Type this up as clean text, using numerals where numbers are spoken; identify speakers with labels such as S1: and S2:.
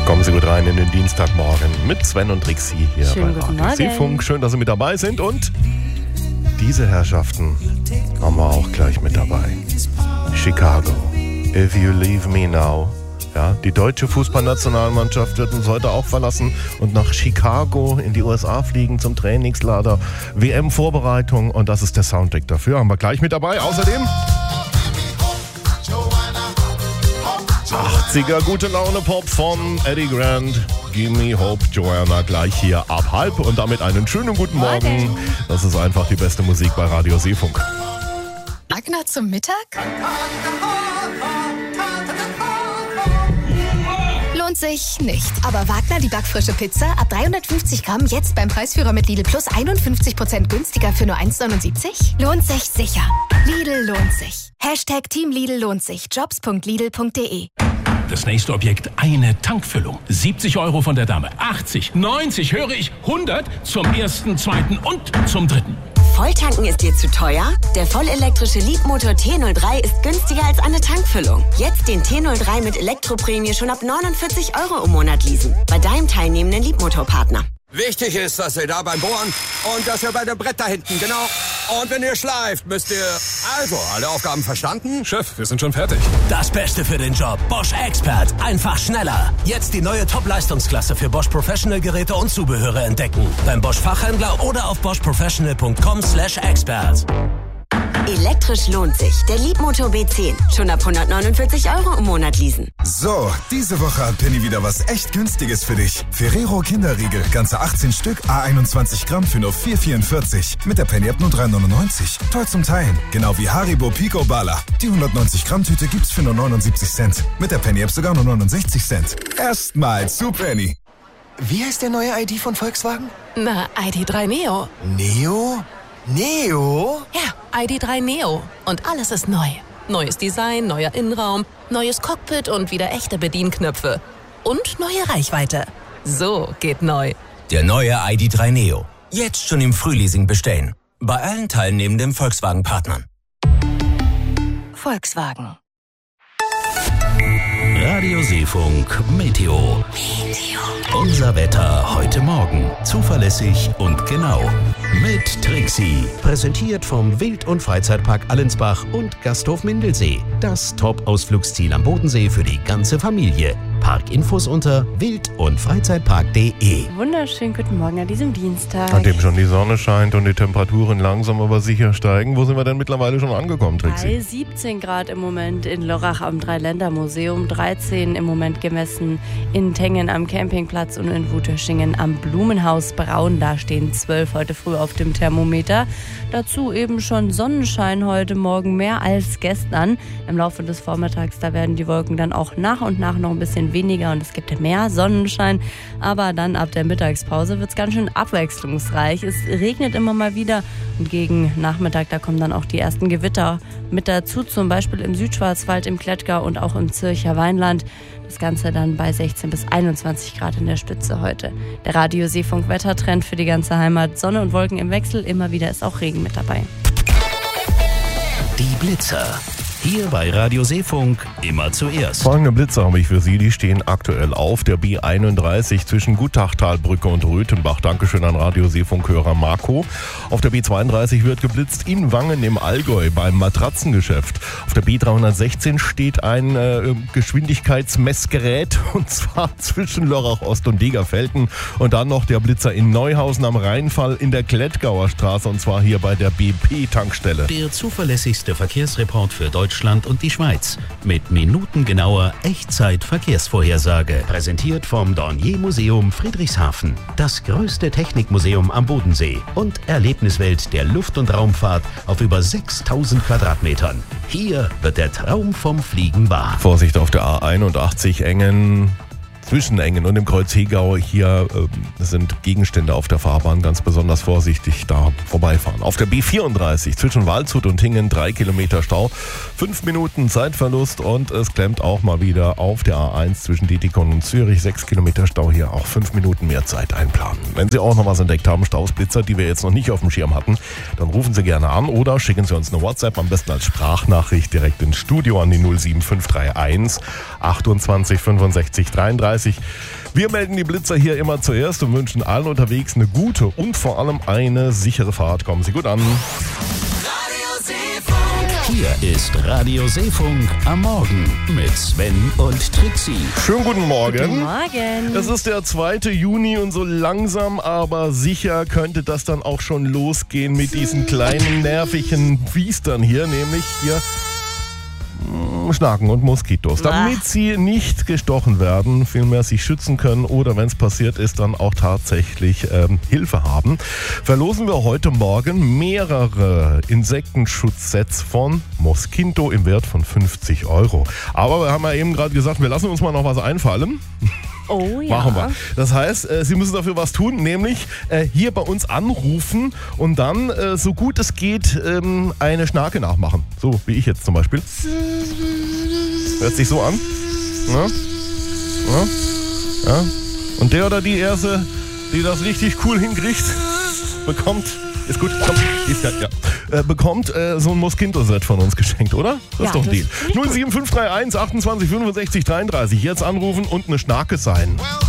S1: Kommen Sie gut rein in den Dienstagmorgen mit Sven und Trixie hier
S2: Schönen
S1: bei
S2: guten
S1: Radio Seefunk. Schön, dass Sie mit dabei sind und diese Herrschaften haben wir auch gleich mit dabei. Chicago, If You Leave Me Now. Ja, die deutsche Fußballnationalmannschaft wird uns heute auch verlassen und nach Chicago in die USA fliegen zum Trainingslager, WM-Vorbereitung, und das ist der Soundtrack dafür. Haben wir gleich mit dabei. Außerdem 80er gute Laune Pop von Eddie Grant. Give Me Hope, Joanna, gleich hier ab 12:30 und damit einen schönen guten Morgen. Das ist einfach die beste Musik bei Radio Seefunk.
S3: Wagner zum Mittag? Lohnt sich nicht. Aber Wagner, die backfrische Pizza, ab 350 Gramm, jetzt beim Preisführer mit Lidl Plus 51% günstiger für nur 1,79? Lohnt sich sicher. Lidl lohnt sich. Hashtag Team Lidl lohnt sich. Jobs.lidl.de.
S4: Das nächste Objekt, eine Tankfüllung. 70 € von der Dame. 80, 90, höre ich, 100 zum ersten, zweiten und zum dritten.
S5: Volltanken ist dir zu teuer? Der vollelektrische Leapmotor T03 ist günstiger als eine Tankfüllung. Jetzt den T03 mit Elektroprämie schon ab 49 € im Monat leasen. Bei deinem teilnehmenden Leapmotor-Partner.
S6: Wichtig ist, dass ihr da beim Bohren und dass ihr bei dem Brett da hinten, genau. Und wenn ihr schleift, müsst ihr... Also, alle Aufgaben verstanden?
S7: Chef, wir sind schon fertig.
S8: Das Beste für den Job. Bosch Expert. Einfach schneller. Jetzt die neue Top-Leistungsklasse für Bosch Professional Geräte und Zubehöre entdecken. Beim Bosch Fachhändler oder auf boschprofessional.com/expert.
S5: Elektrisch lohnt sich. Der Leapmotor B10. Schon ab 149 € im Monat leasen.
S9: So, diese Woche hat Penny wieder was echt Günstiges für dich. Ferrero Kinderriegel, ganze 18 Stück, A21 Gramm für nur 4,44. Mit der Penny-App nur 3,99. Toll zum Teilen. Genau wie Haribo Pico Bala. Die 190 Gramm Tüte gibt's für nur 79 Cent. Mit der Penny-App sogar nur 69 Cent. Erstmal zu Penny.
S10: Wie heißt der neue ID von Volkswagen?
S11: Na, ID.3 Neo.
S10: Neo? Neo?
S11: Ja, ID.3 Neo. Und alles ist neu. Neues Design, neuer Innenraum, neues Cockpit und wieder echte Bedienknöpfe. Und neue Reichweite. So geht neu.
S8: Der neue ID.3 Neo. Jetzt schon im Frühleasing bestellen. Bei allen teilnehmenden Volkswagen-Partnern.
S11: Volkswagen.
S12: Radio Seefunk Meteo. Unser Wetter heute Morgen. Zuverlässig und genau. Mit Trixie. Präsentiert vom Wild- und Freizeitpark Allensbach und Gasthof Mindelsee. Das Top-Ausflugsziel am Bodensee für die ganze Familie. Parkinfos unter wild- und freizeitpark.de.
S2: Wunderschönen guten Morgen an diesem Dienstag.
S1: An dem schon die Sonne scheint und die Temperaturen langsam aber sicher steigen. Wo sind wir denn mittlerweile schon angekommen, Trixie?
S2: Bei 17 Grad im Moment in Lörrach am Dreiländermuseum, 13 im Moment gemessen in Tengen am Campingplatz und in Wuterschingen am Blumenhaus Braun. Da stehen 12 heute früh auf dem Thermometer. Dazu eben schon Sonnenschein heute Morgen, mehr als gestern. Im Laufe des Vormittags, da werden die Wolken dann auch nach und nach noch ein bisschen weniger und es gibt mehr Sonnenschein. Aber dann ab der Mittagspause wird es ganz schön abwechslungsreich. Es regnet immer mal wieder und gegen Nachmittag, da kommen dann auch die ersten Gewitter mit dazu. Zum Beispiel im Südschwarzwald, im Klettgau und auch im Zürcher Weinland. Das Ganze dann bei 16 bis 21 Grad in der Spitze heute. Der Radio Seefunk Wettertrend für die ganze Heimat. Sonne und Wolken im Wechsel. Immer wieder ist auch Regen mit dabei.
S12: Die Blitzer. Hier bei Radio Seefunk immer zuerst.
S1: Folgende Blitzer habe ich für Sie, die stehen aktuell auf der B31 zwischen Gutachtalbrücke und Röthenbach. Dankeschön an Radio Seefunk-Hörer Marco. Auf der B32 wird geblitzt in Wangen im Allgäu beim Matratzengeschäft. Auf der B316 steht ein Geschwindigkeitsmessgerät und zwar zwischen Lörrach Ost und Degerfelden. Und dann noch der Blitzer in Neuhausen am Rheinfall in der Klettgauer Straße und zwar hier bei der BP-Tankstelle.
S12: Der zuverlässigste Verkehrsreport für Deutschland und die Schweiz mit minutengenauer Echtzeit-Verkehrsvorhersage. Präsentiert vom Dornier-Museum Friedrichshafen. Das größte Technikmuseum am Bodensee und Erlebniswelt der Luft- und Raumfahrt auf über 6000 Quadratmetern. Hier wird der Traum vom Fliegen wahr.
S1: Vorsicht auf der A81 zwischen Engen und dem Kreuz Hegau. Hier sind Gegenstände auf der Fahrbahn. Ganz besonders vorsichtig da vorbeifahren. Auf der B34 zwischen Waldshut und Hingen 3 Kilometer Stau. 5 Minuten Zeitverlust und es klemmt auch mal wieder auf der A1 zwischen Dietikon und Zürich. 6 Kilometer Stau hier. Auch 5 Minuten mehr Zeit einplanen. Wenn Sie auch noch was entdeckt haben, Stausblitzer, die wir jetzt noch nicht auf dem Schirm hatten, dann rufen Sie gerne an oder schicken Sie uns eine WhatsApp, am besten als Sprachnachricht direkt ins Studio an die 07531 28 65 33. 33. Wir melden die Blitzer hier immer zuerst und wünschen allen unterwegs eine gute und vor allem eine sichere Fahrt. Kommen Sie gut an.
S12: Hier ist Radio Seefunk am Morgen mit Sven und Trixie.
S1: Schönen guten Morgen.
S2: Guten Morgen.
S1: Es ist der 2. Juni und so langsam, aber sicher könnte das dann auch schon losgehen mit diesen kleinen nervigen Biestern hier, nämlich hier Schnaken und Moskitos, damit sie nicht gestochen werden, vielmehr sich schützen können oder wenn es passiert ist, dann auch tatsächlich Hilfe haben. Verlosen wir heute Morgen mehrere Insektenschutzsets von Mosquito im Wert von 50 €. Aber wir haben ja eben gerade gesagt, wir lassen uns mal noch was einfallen.
S2: Oh ja.
S1: Machen wir. Das heißt, Sie müssen dafür was tun, nämlich hier bei uns anrufen und dann, so gut es geht, eine Schnarke nachmachen. So wie ich jetzt zum Beispiel. Hört sich so an. Ja? Ja? Ja? Und der oder die Erste, die das richtig cool hinkriegt, bekommt... Ist gut, komm, bekommt so ein Mosquito-Set von uns geschenkt, oder? Das ist doch ein Deal. 07531 28 65 33. Jetzt anrufen und eine Schnarke sein.